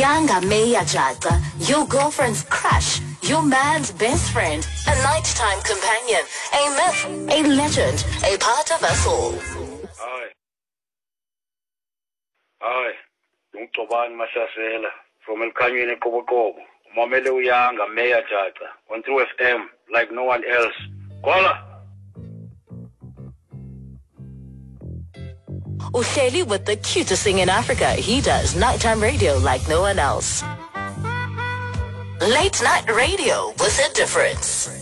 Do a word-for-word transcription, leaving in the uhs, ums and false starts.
Uyanga Meya Jaga, your girlfriend's crush, your man's best friend, a nighttime companion, a myth, a legend, a part of us all. Hayi. Hayi. Ngicobani Mashashela from Elkhanyeni eQoboqobo. Umamele Uyanga Meya Jaga on True F M like no one else. Kola. Uhleli with the cutest thing in Africa. He does nighttime radio like no one else. Late night radio with a difference.